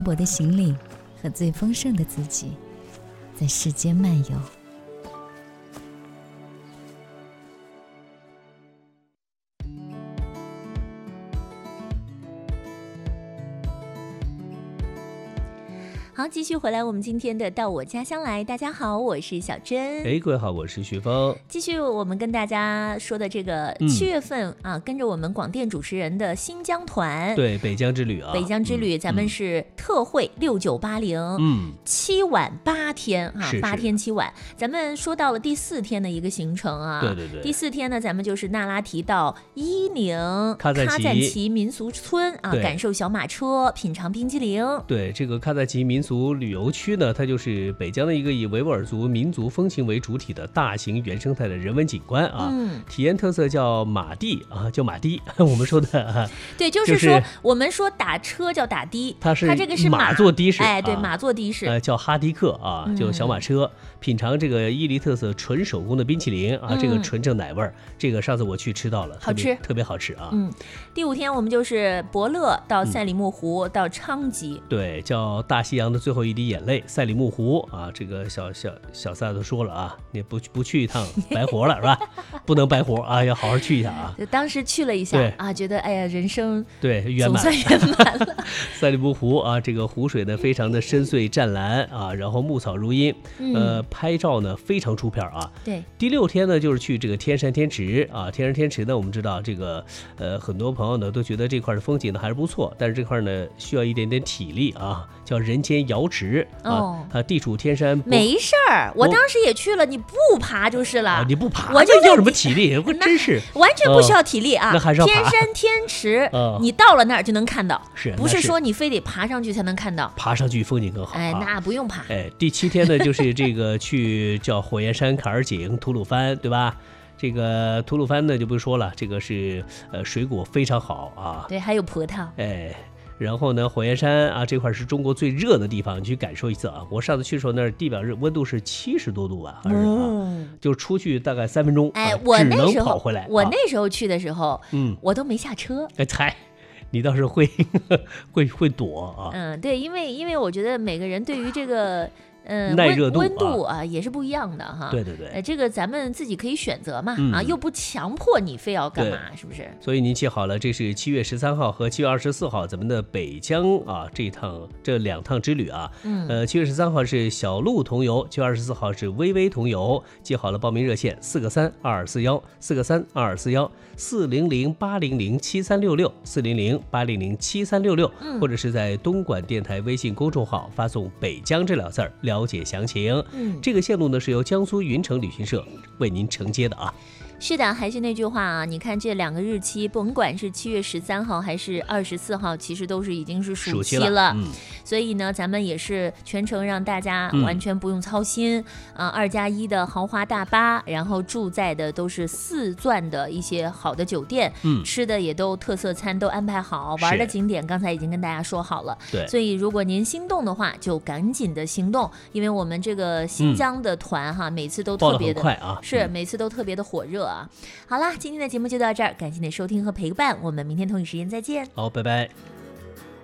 我的行李和最丰盛的自己，在世间漫游。 好，继续回来我们今天的到我家乡来。大家好，我是小珍。 各位好，我是徐峰。 继续我们跟大家说的这个7月份啊，跟着我们广电主持人的新疆团， 对，北疆之旅啊， 北疆之旅，咱们是特惠6980，7晚8天啊，8天7晚。咱们说到了第4天的一个行程啊， 对对对。 第4天呢，咱们就是那拉提到伊宁喀赞旗民俗村啊，感受小马车，品尝冰激凌。 对，这个喀赞旗民俗旅游区呢，它就是北疆的一个以维吾尔族民族风情为主体的大型原生态的人文景观啊。体验特色叫马地啊，叫马的，我们说的啊。 对，就是说我们说打车叫打的，它这个是马座的士， 哎，对，马座的士， 叫哈迪克啊，就小马车。品尝这个伊犁特色纯手工的冰淇淋啊，这个纯正奶味儿，这个上次我去吃到了， 好吃， 特别好吃啊。 第5天我们就是伯乐到赛里木湖到昌吉， 对，叫大西洋的最后一滴眼泪，赛里木湖啊，这个小萨都说了啊，你不去一趟白活了是吧？不能白活啊，要好好去一下啊。 当时去了一下啊，觉得哎呀，人生对圆满， 总算圆满了。 赛里木湖啊，这个湖水呢非常的深邃湛蓝啊，然后牧草如茵，拍照呢非常出片啊。 对， 第6天呢就是去这个天山天池啊，天山天池呢我们知道这个很多朋友呢都觉得这块的风景呢还是不错，但是这块呢需要一点点体力啊，叫人间瑶池地处天山。 没事儿，我当时也去了，你不爬就是了。 你不爬， 我就要什么体力？我真是完全不需要体力啊。 那还是要爬天山天池，你到了那儿就能看到，不是说你非得爬上去才能看到， 爬上去风景更好。 哎，那不用爬。 第7天呢就是这个去叫火焰山坎儿井吐鲁番，对吧？这个吐鲁番呢就不说了，这个是水果非常好啊。 对，还有葡萄。 然后呢，火焰山啊这块是中国最热的地方，你去感受一次啊。我上次去的时候，那儿地表温度是70多度吧，就出去大概3分钟， 我只能跑回来。 我那时候去的时候，我都没下车。 猜。你倒是会躲啊？ 对，因为我觉得每个人对于这个耐热度温度啊也是不一样的哈。 对对对， 这个咱们自己可以选择嘛，又不强迫你非要干嘛，是不是？ 所以您记好了，这是7月13号和7月24号咱们的北疆啊这2趟之旅啊。7月13号是小鹿同游，7月24号是微微同游。记好了报名热线4个32241，4个32241，4008007366400807366，或者是在东莞电台微信公众号发送北疆这2字儿了解详情。这个线路呢是由江苏云城旅行社为您承接的啊。 是的，还是那句话啊，你看这2个日期，甭管是7月13号还是24号，其实都是已经是暑期了。所以呢，咱们也是全程让大家完全不用操心2+1的豪华大巴，然后住在的都是4钻的一些好的酒店，吃的也都特色餐都安排好，玩的景点刚才已经跟大家说好了。 对， 所以如果您心动的话，就赶紧的行动，因为我们这个新疆的团哈，每次都特别的快啊， 是每次都特别的火热。好啦，今天的节目就到这儿，感谢你的收听和陪伴，我们明天同一时间再见。 好，拜拜。